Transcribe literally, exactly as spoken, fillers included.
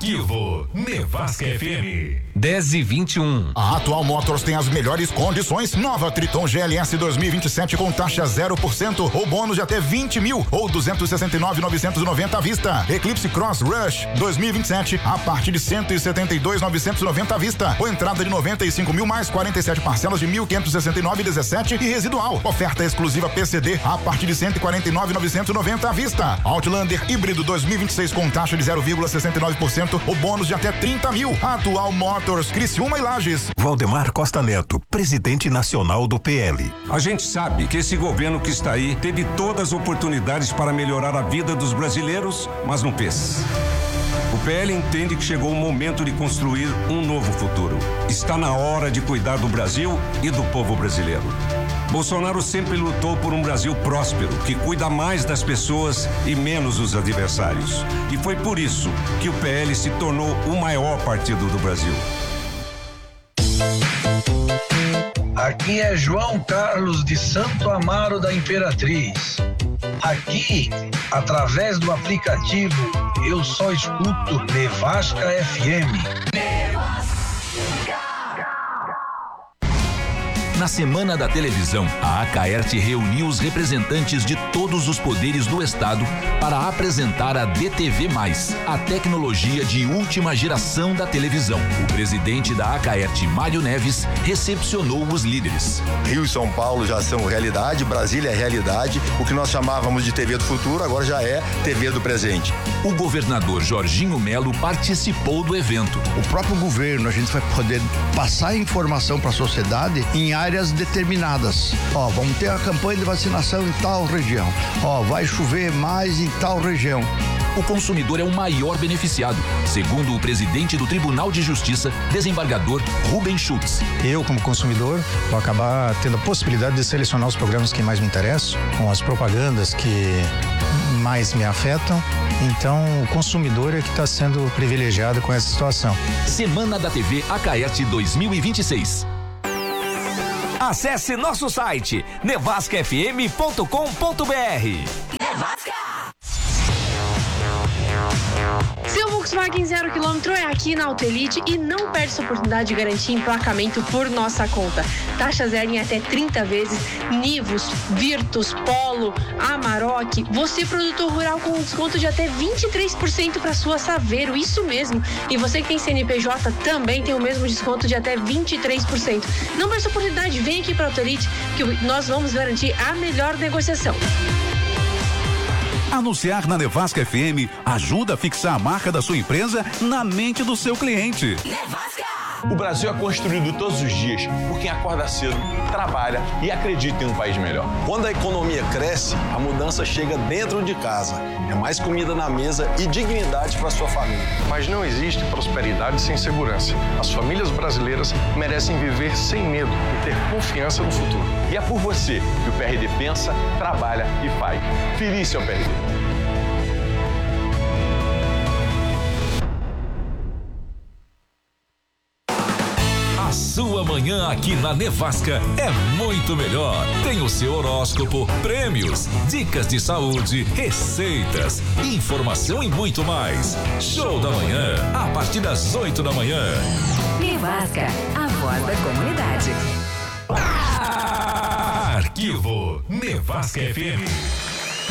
Arquivo Nevasca F M. dez e vinte e um. A Atual Motors tem as melhores condições. Nova Triton G L S dois mil e vinte e sete com taxa zero por cento ou bônus de até vinte mil ou duzentos e sessenta e nove mil novecentos e noventa à vista. Eclipse Cross Rush dois mil e vinte e sete a partir de cento e setenta e dois mil novecentos e noventa à vista. Ou entrada de noventa e cinco mil mais quarenta e sete parcelas de mil quinhentos e sessenta e nove vírgula dezessete e residual. Oferta exclusiva P C D a partir de cento e quarenta e nove mil novecentos e noventa à vista. Outlander híbrido dois mil e vinte e seis com taxa de zero vírgula sessenta e nove por cento ou bônus de até trinta mil. Atual Motors, Criciúma e Lages. Valdemar Costa Neto, presidente nacional do P L. A gente sabe que esse governo que está aí teve todas as oportunidades para melhorar a vida dos brasileiros, mas não fez. O P L entende que chegou o momento de construir um novo futuro. Está na hora de cuidar do Brasil e do povo brasileiro. Bolsonaro sempre lutou por um Brasil próspero, que cuida mais das pessoas e menos dos adversários. E foi por isso que o P L se tornou o maior partido do Brasil. Aqui é João Carlos de Santo Amaro da Imperatriz. Aqui, através do aplicativo, eu só escuto Nevasca F M. Na Semana da Televisão, a Acaerte reuniu os representantes de todos os poderes do Estado para apresentar a D T V mais, a tecnologia de última geração da televisão. O presidente da Acaerte, Mário Neves, recepcionou os líderes. Rio e São Paulo já são realidade, Brasília é realidade. O que nós chamávamos de T V do futuro agora já é T V do presente. O governador Jorginho Melo participou do evento. O próprio governo, a gente vai poder passar informação para a sociedade em áreas áreas determinadas. Ó, vamos ter a campanha de vacinação em tal região. Ó, vai chover mais em tal região. O consumidor é o maior beneficiado, segundo o presidente do Tribunal de Justiça, desembargador Rubem Schultz. Eu, como consumidor, vou acabar tendo a possibilidade de selecionar os programas que mais me interessam, com as propagandas que mais me afetam. Então, o consumidor é que está sendo privilegiado com essa situação. Semana da T V Acaerte dois mil e vinte e seis. Acesse nosso site nevasca f m ponto com ponto b r. Nevasca! Seu Volkswagen zero quilômetro é aqui na Autoelite e não perde essa oportunidade de garantir emplacamento por nossa conta. Taxa zero em até trinta vezes, Nivus, Virtus, Polo, Amarok. Você, produtor rural, com desconto de até vinte e três por cento para sua Saveiro, isso mesmo. E você que tem C N P J também tem o mesmo desconto de até vinte e três por cento. Não perde essa oportunidade, vem aqui para a Autoelite que nós vamos garantir a melhor negociação. Anunciar na Nevasca F M ajuda a fixar a marca da sua empresa na mente do seu cliente. Nevasca! O Brasil é construído todos os dias por quem acorda cedo, trabalha e acredita em um país melhor. Quando a economia cresce, a mudança chega dentro de casa. É mais comida na mesa e dignidade para sua família. Mas não existe prosperidade sem segurança. As famílias brasileiras merecem viver sem medo e ter confiança no futuro. E é por você que o P R D pensa, trabalha e faz. Feliz seu P R D. A sua manhã aqui na Nevasca é muito melhor. Tem o seu horóscopo, prêmios, dicas de saúde, receitas, informação e muito mais. Show da manhã, a partir das oito da manhã. Nevasca, a voz da comunidade. Arquivo Nevasca F M.